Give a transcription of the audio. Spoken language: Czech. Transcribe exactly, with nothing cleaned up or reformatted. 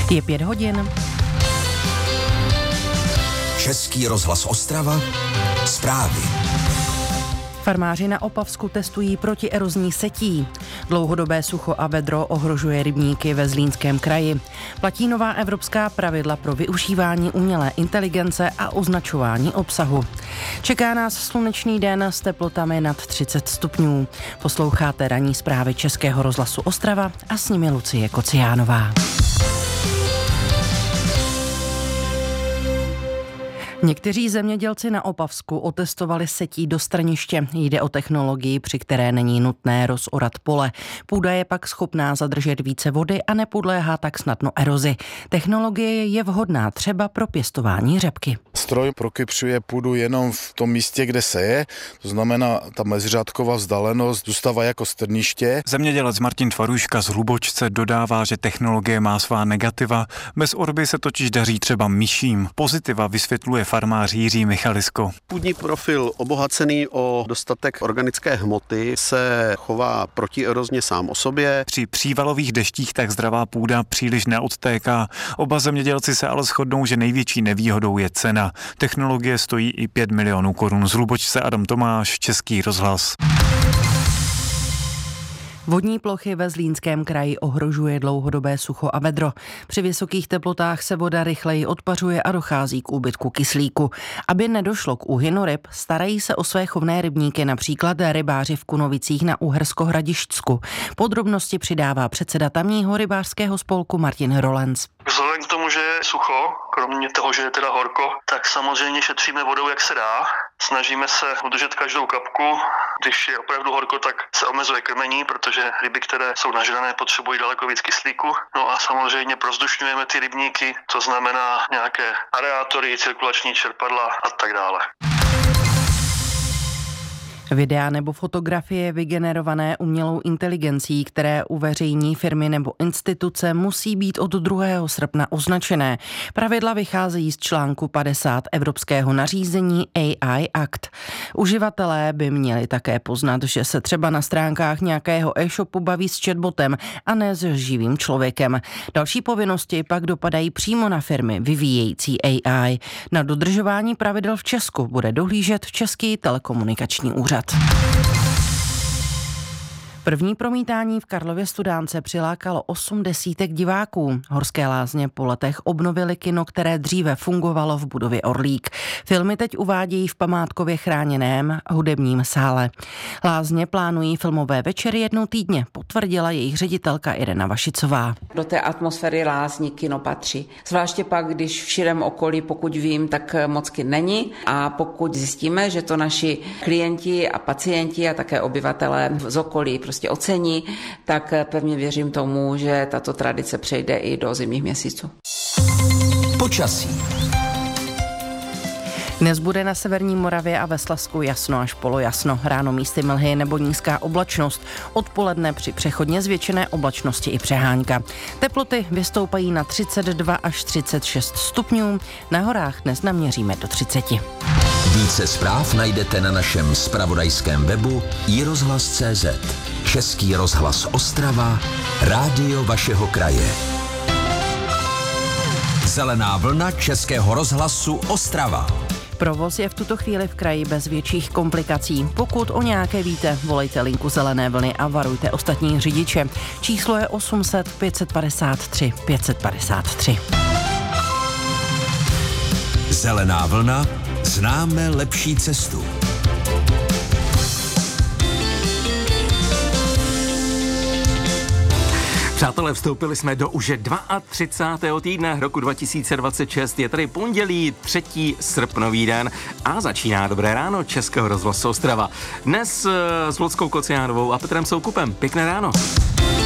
Je pět hodin. Český rozhlas Ostrava. Zprávy. Farmáři na Opavsku testují protierozní setí. Dlouhodobé sucho a vedro ohrožuje rybníky ve Zlínském kraji. Platí nová evropská pravidla pro využívání umělé inteligence a označování obsahu. Čeká nás slunečný den s teplotami nad třicet stupňů. Posloucháte ranní zprávy Českého rozhlasu Ostrava a s nimi Lucie Kociánová. Někteří zemědělci na Opavsku otestovali setí do strniště. Jde o technologii, při které není nutné rozorat pole. Půda je pak schopná zadržet více vody a nepodléhá tak snadno erozi. Technologie je vhodná třeba pro pěstování řepky. Stroj prokypřuje půdu jenom v tom místě, kde se je, to znamená, ta meziřádková vzdálenost zůstává jako strniště. Zemědělec Martin Tvaruška z Hlubočce dodává, že technologie má svá negativa. Bez orby se totiž daří třeba myším. Pozitiva vysvětluje farmář Jiří Michalisko. Půdní profil obohacený o dostatek organické hmoty se chová protierozně sám o sobě. Při přívalových deštích tak zdravá půda příliš neodtéká. Oba zemědělci se ale shodnou, že největší nevýhodou je cena. Technologie stojí i pět milionů korun. Z Hlubočce Adam Tomáš, Český rozhlas. Vodní plochy ve Zlínském kraji ohrožuje dlouhodobé sucho a vedro. Při vysokých teplotách se voda rychleji odpařuje a dochází k úbytku kyslíku. Aby nedošlo k úhynu ryb, starají se o své chovné rybníky například rybáři v Kunovicích na Uhersko-Hradišťsku. Podrobnosti přidává předseda tamního rybářského spolku Martin Rolenc. Vzhledem k tomu, že je sucho, kromě toho, že je teda horko, tak samozřejmě šetříme vodou, jak se dá. Snažíme se udržet každou kapku. Když je opravdu horko, tak se omezuje krmení, protože ryby, které jsou nažrané, potřebují daleko víc kyslíku. No a samozřejmě prozdušňujeme ty rybníky, to znamená nějaké areátory, cirkulační čerpadla a tak dále. Videa nebo fotografie vygenerované umělou inteligencí, které uveřejní firmy nebo instituce, musí být od druhého srpna označené. Pravidla vycházejí z článku padesát evropského nařízení A I Act. Uživatelé by měli také poznat, že se třeba na stránkách nějakého e-shopu baví s chatbotem a ne s živým člověkem. Další povinnosti pak dopadají přímo na firmy vyvíjející A I. Na dodržování pravidel v Česku bude dohlížet Český telekomunikační úřad. První promítání v Karlově Studánce přilákalo osm desítek diváků. Horské lázně po letech obnovily kino, které dříve fungovalo v budově Orlík. Filmy teď uvádějí v památkově chráněném hudebním sále. Lázně plánují filmové večery jednou týdně, potvrdila jejich ředitelka Irena Vašicová. Do té atmosféry lázní kino patří. Zvláště pak, když v širém okolí, pokud vím, tak moc kin není. A pokud zjistíme, že to naši klienti a pacienti a také obyvatelé z okolí prostě ocení, tak pevně věřím tomu, že tato tradice přejde i do zimních měsíců. Počasí. Dnes bude na severní Moravě a ve Slezsku jasno až polojasno. Ráno místy mlhy nebo nízká oblačnost. Odpoledne při přechodně zvětšené oblačnosti i přehánka. Teploty vystoupají na třicet dva až třicet šest stupňů. Na horách dnes naměříme do třicet. Více zpráv najdete na našem zpravodajském webu i rozhlas tečka cé zet. Český rozhlas Ostrava, rádio vašeho kraje. Zelená vlna Českého rozhlasu Ostrava. Provoz je v tuto chvíli v kraji bez větších komplikací. Pokud o nějaké víte, volejte linku Zelené vlny a varujte ostatní řidiče. Číslo je osm set pět padesát tři pět padesát tři. Zelená vlna, známe lepší cestu. Přátelé, vstoupili jsme do už třicátého druhého týdne roku dva tisíce dvacet šest. Je tady pondělí, třetí srpnový den a začíná Dobré ráno Českého rozhlasu Ostrava. Dnes s Luckou Kociánovou a Petrem Soukupem. Pěkné ráno.